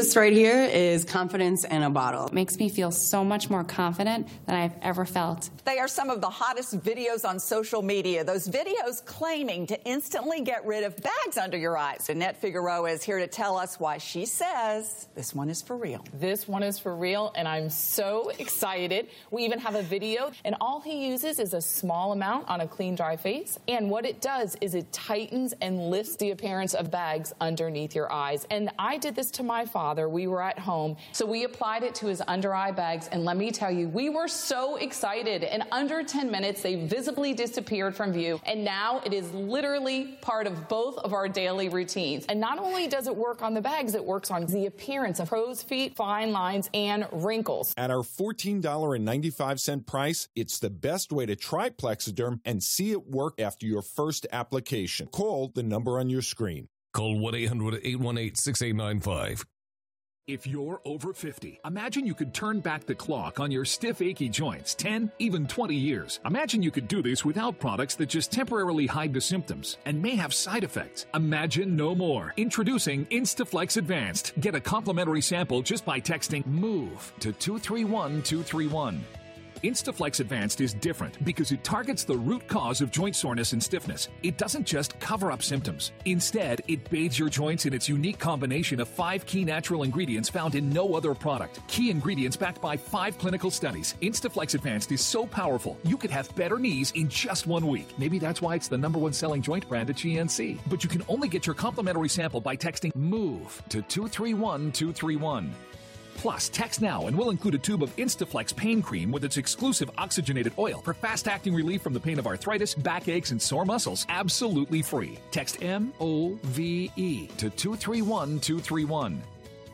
This right here is confidence in a bottle. It makes me feel so much more confident than I've ever felt. They are some of the hottest videos on social media. Those videos claiming to instantly get rid of bags under your eyes. Annette Figueroa is here to tell us why she says this one is for real. This one is for real, and I'm so excited. We even have a video, and all he uses is a small amount on a clean, dry face. And what it does is it tightens and lifts the appearance of bags underneath your eyes. And I did this to my father. We were at home, so we applied it to his under eye bags, and let me tell you, we were so excited. In under 10 minutes, they visibly disappeared from view, and now it is literally part of both of our daily routines. And not only does it work on the bags, it works on the appearance of crow's feet, fine lines, and wrinkles. At our $14.95 price, it's the best way to try Plexiderm and see it work after your first application. Call the number on your screen. Call 1-800-818-6895. If you're over 50, imagine you could turn back the clock on your stiff, achy joints 10, even 20 years. Imagine you could do this without products that just temporarily hide the symptoms and may have side effects. Imagine no more. Introducing Instaflex Advanced. Get a complimentary sample just by texting MOVE to 231231. Instaflex Advanced is different because it targets the root cause of joint soreness and stiffness. It doesn't just cover up symptoms. Instead, it bathes your joints in its unique combination of 5 key natural ingredients found in no other product. Key ingredients backed by 5 clinical studies. Instaflex Advanced is so powerful, you could have better knees in just 1 week. Maybe that's why it's the #1 selling joint brand at GNC. But you can only get your complimentary sample by texting MOVE to 231231. Plus, text now and we'll include a tube of Instaflex pain cream with its exclusive oxygenated oil for fast-acting relief from the pain of arthritis, backaches, and sore muscles. Absolutely free. Text MOVE to 231231.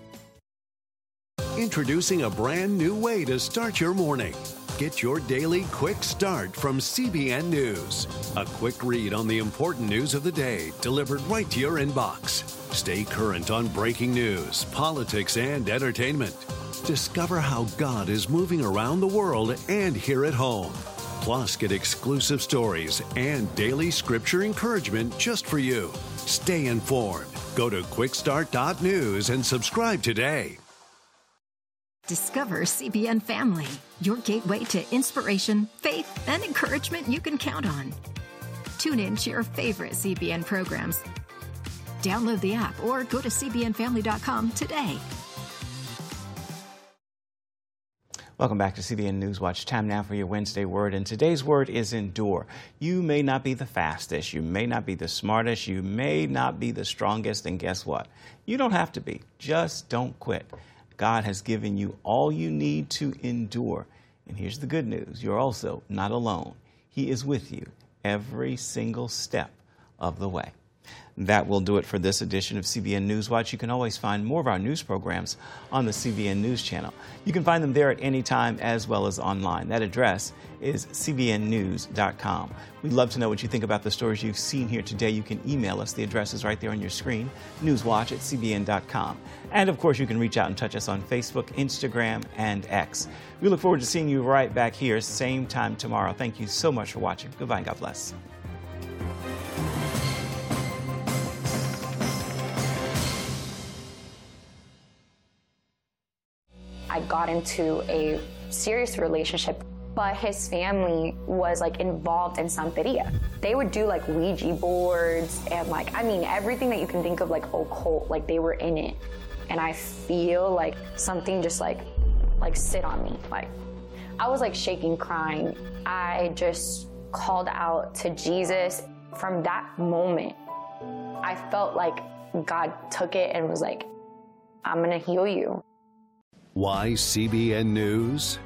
Introducing a brand new way to start your morning. Get your daily quick start from CBN News. A quick read on the important news of the day delivered right to your inbox. Stay current on breaking news, politics, and entertainment. Discover how God is moving around the world and here at home. Plus, get exclusive stories and daily scripture encouragement just for you. Stay informed. Go to quickstart.news and subscribe today. Discover CBN Family, your gateway to inspiration, faith, and encouragement you can count on. Tune in to your favorite CBN programs. Download the app or go to cbnfamily.com today. Welcome back to CBN Newswatch. Time now for your Wednesday word, and today's word is endure. You may not be the fastest, you may not be the smartest, you may not be the strongest, and guess what? You don't have to be. Just don't quit. God has given you all you need to endure. And here's the good news. You're also not alone. He is with you every single step of the way. That will do it for this edition of CBN Newswatch. You can always find more of our news programs on the CBN News channel. You can find them there at any time as well as online. That address is cbnnews.com. We'd love to know what you think about the stories you've seen here today. You can email us. The address is right there on your screen, newswatch@cbn.com. And, of course, you can reach out and touch us on Facebook, Instagram, and X. We look forward to seeing you right back here, same time tomorrow. Thank you so much for watching. Goodbye and God bless. I got into a serious relationship, but his family was like involved in Santeria. They would do like Ouija boards and like, I mean, everything that you can think of like occult, like they were in it. And I feel like something just like sit on me. Like I was like shaking, crying. I just called out to Jesus. From that moment, I felt like God took it and was like, I'm gonna heal you. Why CBN News?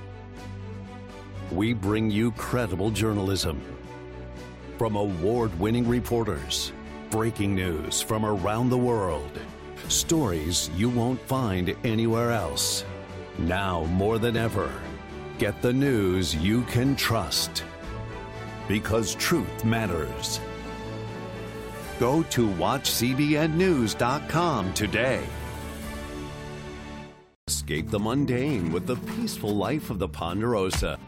We bring you credible journalism from award-winning reporters, breaking news from around the world, stories you won't find anywhere else. Now more than ever, get the news you can trust, because truth matters. Go to watchcbnnews.com today. Escape the mundane with the peaceful life of the Ponderosa.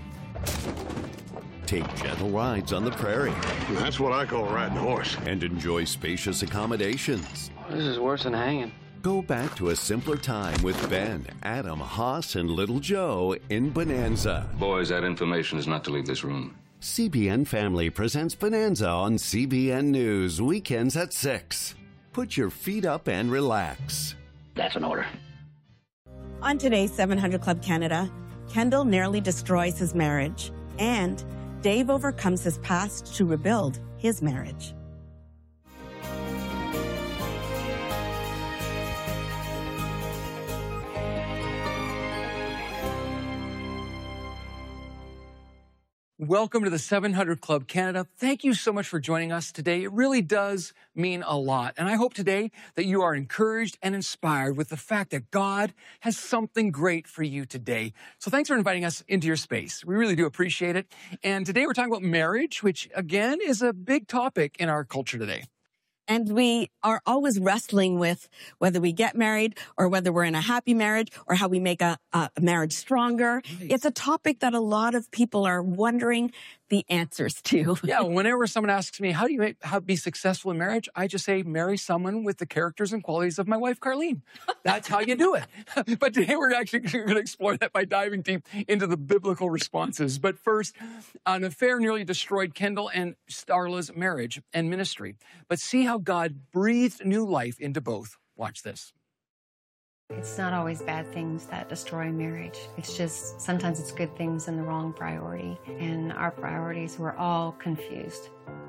Take gentle rides on the prairie. That's what I call riding a horse. And enjoy spacious accommodations. This is worse than hanging. Go back to a simpler time with Ben, Adam, Haas, and Little Joe in Bonanza. Boys, that information is not to leave this room. CBN Family presents Bonanza on CBN News, weekends at 6. Put your feet up and relax. That's an order. On today's 700 Club Canada, Kendall nearly destroys his marriage, and Dave overcomes his past to rebuild his marriage. Welcome to the 700 Club Canada. Thank you so much for joining us today. It really does mean a lot. And I hope today that you are encouraged and inspired with the fact that God has something great for you today. So thanks for inviting us into your space. We really do appreciate it. And today we're talking about marriage, which again is a big topic in our culture today. And we are always wrestling with whether we get married or whether we're in a happy marriage or how we make a marriage stronger. Right. It's a topic that a lot of people are wondering the answers to. Yeah, whenever someone asks me, how do you be successful in marriage? I just say, marry someone with the characters and qualities of my wife, Carlene. That's how you do it. But today we're actually going to explore that by diving deep into the biblical responses. But first, an affair nearly destroyed Kendall and Starla's marriage and ministry. But see how God breathed new life into both. Watch this. It's not always bad things that destroy marriage. It's just sometimes it's good things in the wrong priority. And our priorities were all confused,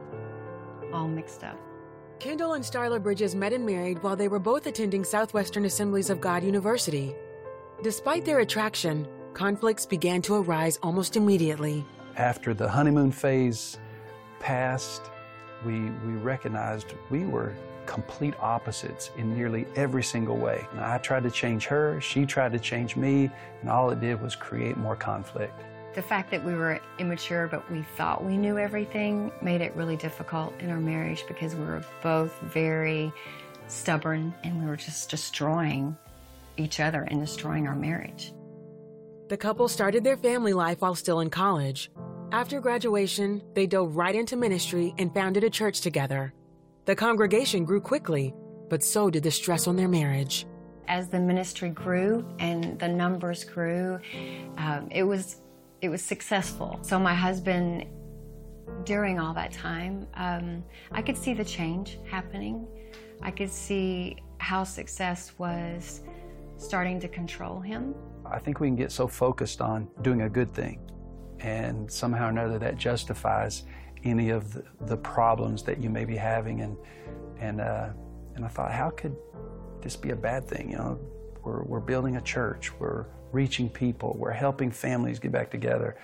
all mixed up. Kendall and Starla Bridges met and married while they were both attending Southwestern Assemblies of God University. Despite their attraction, conflicts began to arise almost immediately. After the honeymoon phase passed, we recognized we were complete opposites in nearly every single way. And I tried to change her, she tried to change me, and all it did was create more conflict. The fact that we were immature but we thought we knew everything made it really difficult in our marriage because we were both very stubborn and we were just destroying each other and destroying our marriage. The couple started their family life while still in college. After graduation, they dove right into ministry and founded a church together. The congregation grew quickly, but so did the stress on their marriage. As the ministry grew and the numbers grew, it was successful. So my husband, during all that time, I could see the change happening. I could see how success was starting to control him. I think we can get so focused on doing a good thing, and somehow or another that justifies any of the problems that you may be having, and I thought, how could this be a bad thing? You know, we're building a church, we're reaching people, we're helping families get back together,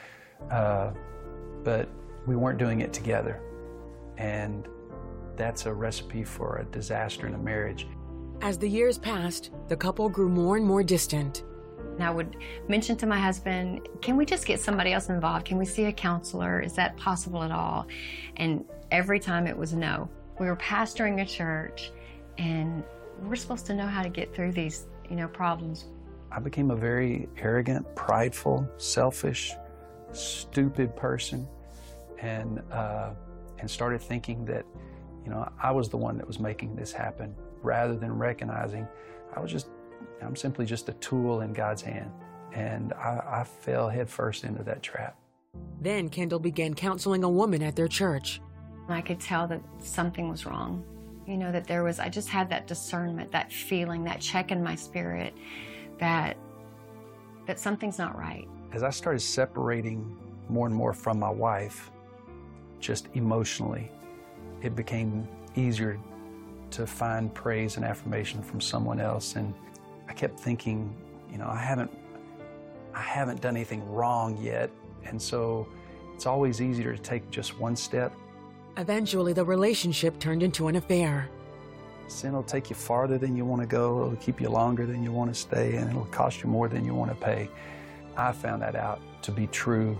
but we weren't doing it together, and that's a recipe for a disaster in a marriage. As the years passed, the couple grew more and more distant. And I would mention to my husband, can we just get somebody else involved? Can we see a counselor? Is that possible at all? And every time it was no. We were pastoring a church and we're supposed to know how to get through these, problems. I became a very arrogant, prideful, selfish, stupid person, and started thinking that, I was the one that was making this happen, rather than recognizing I'm simply just a tool in God's hand. And I fell headfirst into that trap. Then Kendall began counseling a woman at their church. I could tell that something was wrong. I just had that discernment, that feeling, that check in my spirit that something's not right. As I started separating more and more from my wife, just emotionally, it became easier to find praise and affirmation from someone else. And I kept thinking, I haven't done anything wrong yet. And so it's always easier to take just one step. Eventually, the relationship turned into an affair. Sin will take you farther than you want to go. It'll keep you longer than you want to stay, and it'll cost you more than you want to pay. I found that out to be true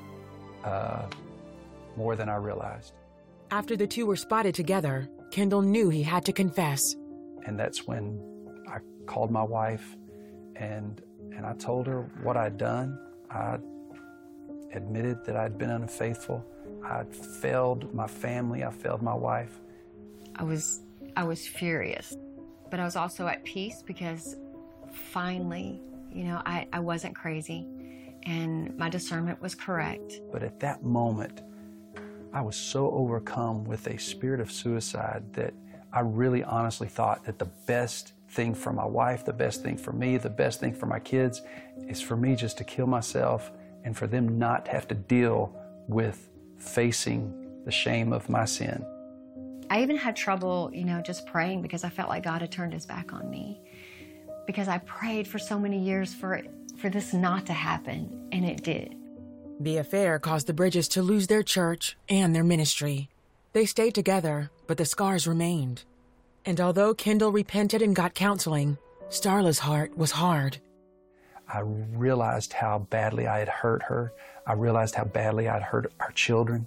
more than I realized. After the two were spotted together, Kendall knew he had to confess. And that's when I called my wife and I told her what I'd done. I admitted that I'd been unfaithful. I'd failed my family. I failed my wife. I was furious. but I was also at peace because finally, you know, I wasn't crazy and my discernment was correct. But at that moment, I was so overcome with a spirit of suicide that I really honestly thought that the best thing for my wife, the best thing for me, the best thing for my kids is for me just to kill myself and for them not to have to deal with facing the shame of my sin. I even had trouble, you know, just praying because I felt like God had turned his back on me. Because I prayed for so many years for this not to happen, and it did. The affair caused the Bridges to lose their church and their ministry. They stayed together, but the scars remained. And although Kendall repented and got counseling, Starla's heart was hard. I realized how badly I had hurt her. I realized how badly I'd hurt our children.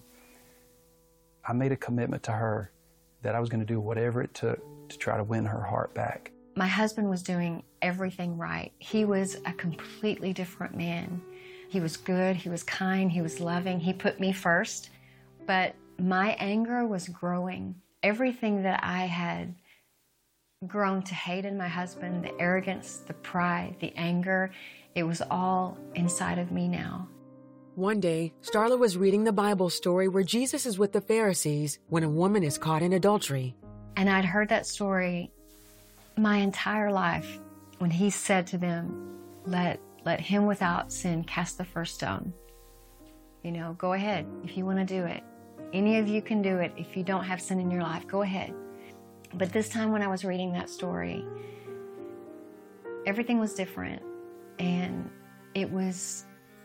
I made a commitment to her that I was going to do whatever it took to try to win her heart back. My husband was doing everything right. He was a completely different man. He was good, he was kind, he was loving, he put me first. But my anger was growing. Everything that I had grown to hate in my husband, the arrogance, the pride, the anger, it was all inside of me now. One day, Starla was reading the Bible story where Jesus is with the Pharisees when a woman is caught in adultery. And I'd heard that story my entire life when he said to them, let him without sin cast the first stone. You know, go ahead if you want to do it. Any of you can do it. If you don't have sin in your life, go ahead. But this time when I was reading that story, everything was different. And it was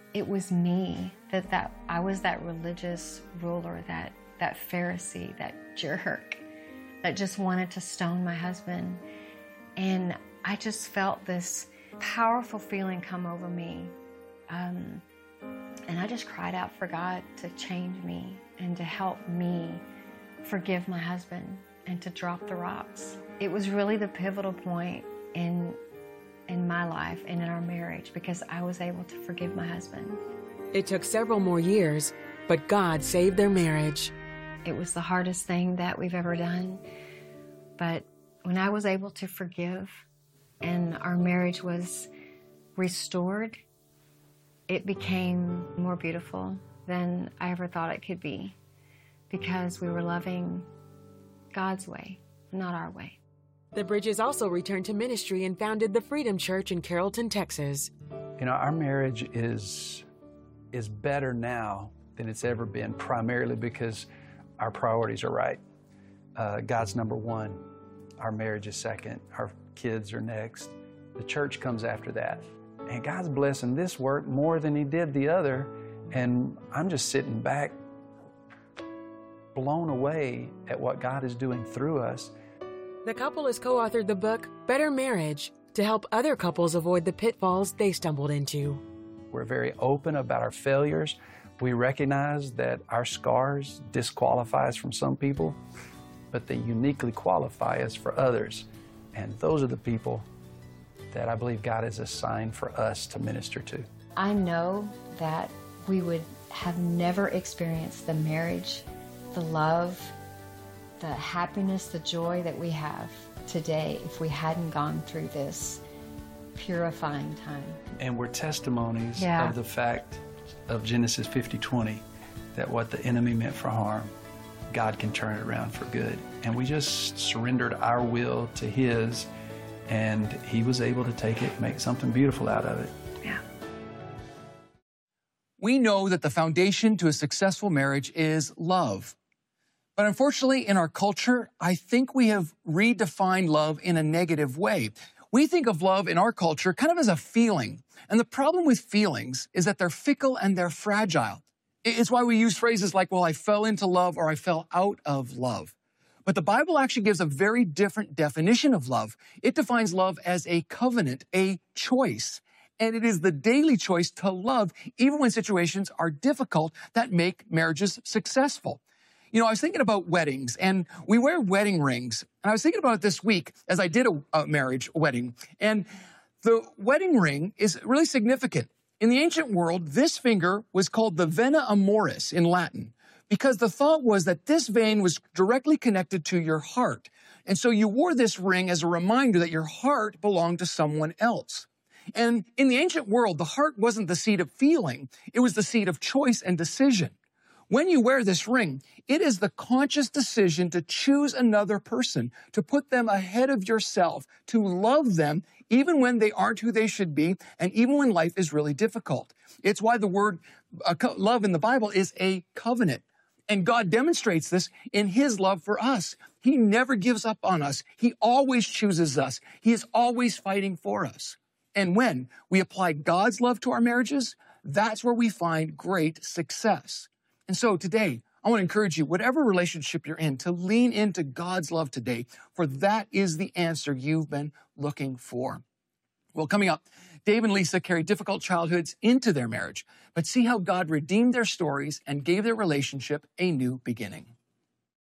me, that I was that religious ruler, that Pharisee, that jerk that just wanted to stone my husband. And I just felt this powerful feeling come over me. And I just cried out for God to change me and to help me forgive my husband and to drop the rocks. It was really the pivotal point in my life and in our marriage because I was able to forgive my husband. It took several more years, but God saved their marriage. It was the hardest thing that we've ever done, but when I was able to forgive and our marriage was restored, it became more beautiful than I ever thought it could be because we were loving God's way, not our way. The Bridges also returned to ministry and founded the Freedom Church in Carrollton, Texas. You know, our marriage is better now than it's ever been, primarily because our priorities are right. God's number one. Our marriage is second. Our kids are next. The church comes after that. And God's blessing this work more than he did the other. And I'm just sitting back, blown away at what God is doing through us. The couple has co-authored the book, Better Marriage, to help other couples avoid the pitfalls they stumbled into. We're very open about our failures. We recognize that our scars disqualify us from some people, but they uniquely qualify us for others. And those are the people that I believe God has assigned for us to minister to. I know that we would have never experienced the marriage, the love, the happiness, the joy that we have today if we hadn't gone through this purifying time. And we're testimonies of the fact of Genesis 50:20, that what the enemy meant for harm, God can turn it around for good. And we just surrendered our will to his, and he was able to take it, make something beautiful out of it. Yeah. We know that the foundation to a successful marriage is love. But unfortunately, in our culture, I think we have redefined love in a negative way. We think of love in our culture kind of as a feeling. And the problem with feelings is that they're fickle and they're fragile. It's why we use phrases like, well, I fell into love or I fell out of love. But the Bible actually gives a very different definition of love. It defines love as a covenant, a choice. And it is the daily choice to love, even when situations are difficult, that make marriages successful. You know, I was thinking about weddings, and we wear wedding rings. And I was thinking about it this week as I did a marriage wedding. And the wedding ring is really significant. In the ancient world, this finger was called the vena amoris in Latin, because the thought was that this vein was directly connected to your heart. And so you wore this ring as a reminder that your heart belonged to someone else. And in the ancient world, the heart wasn't the seat of feeling. It was the seat of choice and decision. When you wear this ring, it is the conscious decision to choose another person, to put them ahead of yourself, to love them even when they aren't who they should be, and even when life is really difficult. It's why the word love in the Bible is a covenant. And God demonstrates this in his love for us. He never gives up on us. He always chooses us. He is always fighting for us. And when we apply God's love to our marriages, that's where we find great success. And so today, I want to encourage you, whatever relationship you're in, to lean into God's love today, for that is the answer you've been looking for. Well, coming up, Dave and Lisa carried difficult childhoods into their marriage, but see how God redeemed their stories and gave their relationship a new beginning.